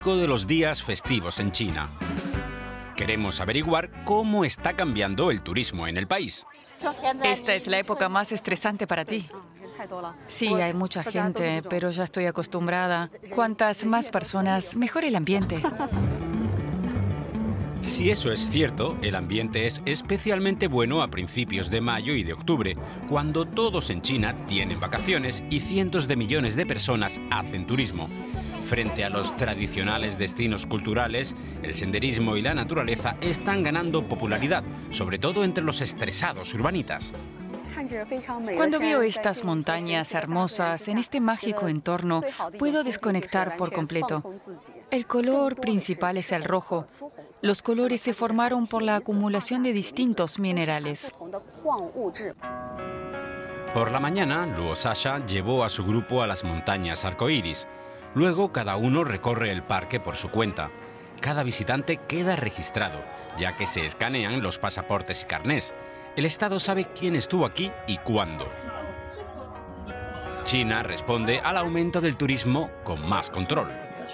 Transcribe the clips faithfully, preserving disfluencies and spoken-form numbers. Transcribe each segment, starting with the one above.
de los días festivos en China. Queremos averiguar cómo está cambiando el turismo en el país. Esta es la época más estresante para ti. Sí, hay mucha gente, pero ya estoy acostumbrada. Cuantas más personas, mejor el ambiente. Si eso es cierto, el ambiente es especialmente bueno a principios de mayo y de octubre, cuando todos en China tienen vacaciones y cientos de millones de personas hacen turismo. Frente a los tradicionales destinos culturales, el senderismo y la naturaleza están ganando popularidad, sobre todo entre los estresados urbanitas. Cuando veo estas montañas hermosas en este mágico entorno, puedo desconectar por completo. El color principal es el rojo. Los colores se formaron por la acumulación de distintos minerales. Por la mañana, Luo Sasha llevó a su grupo a las montañas arcoíris. Luego, cada uno recorre el parque por su cuenta. Cada visitante queda registrado, ya que se escanean los pasaportes y carnés. El Estado sabe quién estuvo aquí y cuándo. China responde al aumento del turismo con más control.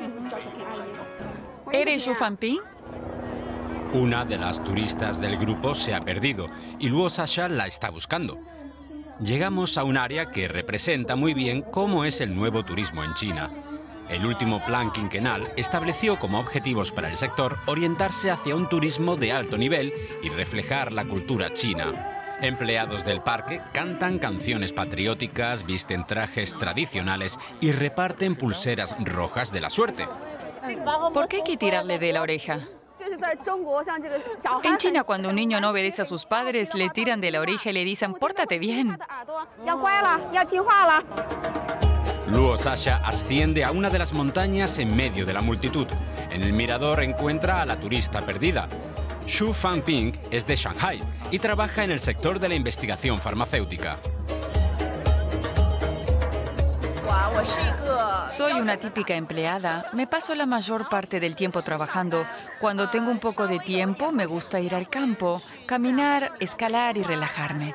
¿Eres Xu Fanping? Una de las turistas del grupo se ha perdido y Luo Sasha la está buscando. Llegamos a un área que representa muy bien cómo es el nuevo turismo en China. El último plan quinquenal estableció como objetivos para el sector orientarse hacia un turismo de alto nivel y reflejar la cultura china. Empleados del parque cantan canciones patrióticas, visten trajes tradicionales y reparten pulseras rojas de la suerte. ¿Por qué hay que tirarle de la oreja? En China, cuando un niño no obedece a sus padres, le tiran de la oreja y le dicen «pórtate bien». Luo Sasha asciende a una de las montañas en medio de la multitud. En el mirador encuentra a la turista perdida. Xu Fanping es de Shanghai y trabaja en el sector de la investigación farmacéutica. Soy una típica empleada. Me paso la mayor parte del tiempo trabajando. Cuando tengo un poco de tiempo, me gusta ir al campo, caminar, escalar y relajarme.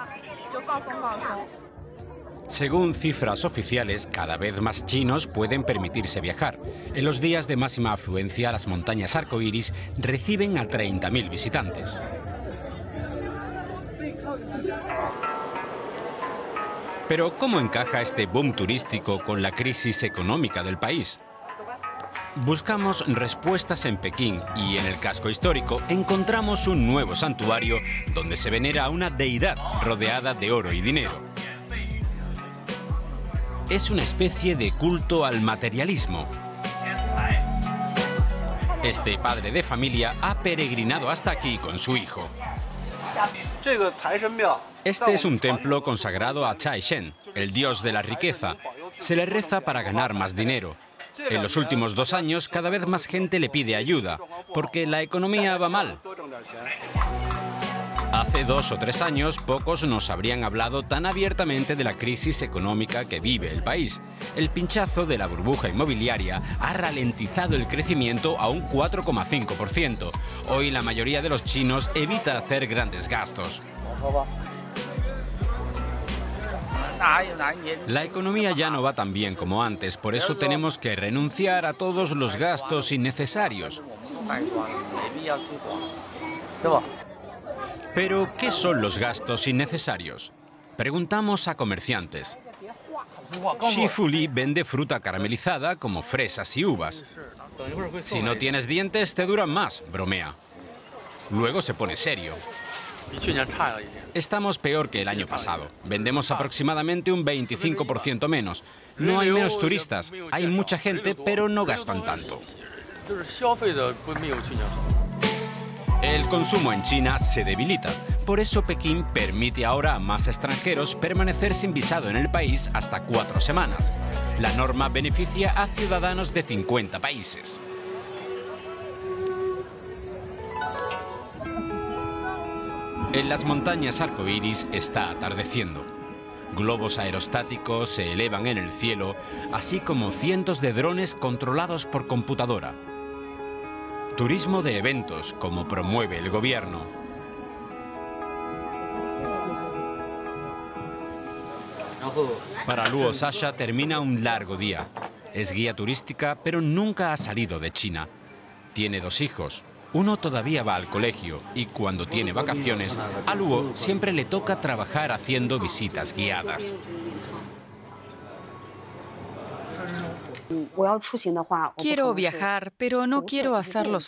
Según cifras oficiales, cada vez más chinos pueden permitirse viajar. En los días de máxima afluencia, las montañas arcoíris reciben a treinta mil visitantes. Pero, ¿cómo encaja este boom turístico con la crisis económica del país? Buscamos respuestas en Pekín y en el casco histórico encontramos un nuevo santuario donde se venera a una deidad rodeada de oro y dinero. Es una especie de culto al materialismo. Este padre de familia ha peregrinado hasta aquí con su hijo. Este es un templo consagrado a Chai Shen, el dios de la riqueza. Se le reza para ganar más dinero. En los últimos dos años, cada vez más gente le pide ayuda, porque la economía va mal. Hace dos o tres años, pocos nos habrían hablado tan abiertamente de la crisis económica que vive el país. El pinchazo de la burbuja inmobiliaria ha ralentizado el crecimiento a un cuatro coma cinco por ciento. Hoy la mayoría de los chinos evita hacer grandes gastos. La economía ya no va tan bien como antes, por eso tenemos que renunciar a todos los gastos innecesarios. Pero, ¿qué son los gastos innecesarios? Preguntamos a comerciantes. Xi Fuli vende fruta caramelizada como fresas y uvas. Si no tienes dientes, te duran más, bromea. Luego se pone serio. Estamos peor que el año pasado. Vendemos aproximadamente un veinticinco por ciento menos. No hay menos turistas. Hay mucha gente, pero no gastan tanto. El consumo en China se debilita. Por eso Pekín permite ahora a más extranjeros permanecer sin visado en el país hasta cuatro semanas. La norma beneficia a ciudadanos de cincuenta países. En las montañas arcoíris está atardeciendo. Globos aerostáticos se elevan en el cielo, así como cientos de drones controlados por computadora. Turismo de eventos, como promueve el gobierno. Para Luo Sasha termina un largo día. Es guía turística, pero nunca ha salido de China. Tiene dos hijos. Uno todavía va al colegio y cuando tiene vacaciones, a Luo siempre le toca trabajar haciendo visitas guiadas. Quiero viajar, pero no quiero hacerlo